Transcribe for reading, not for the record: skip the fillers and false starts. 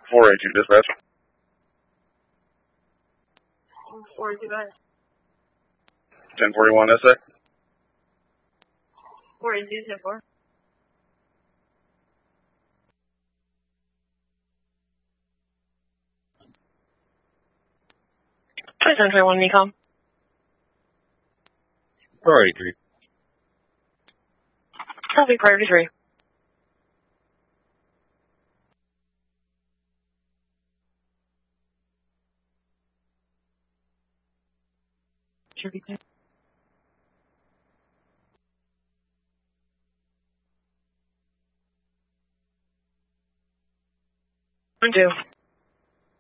482 dispatch. 482, go ahead. 1041 SA. 482, 10-4. Center 1 Necom. 483. Copy, priority 3. Should be good. 2.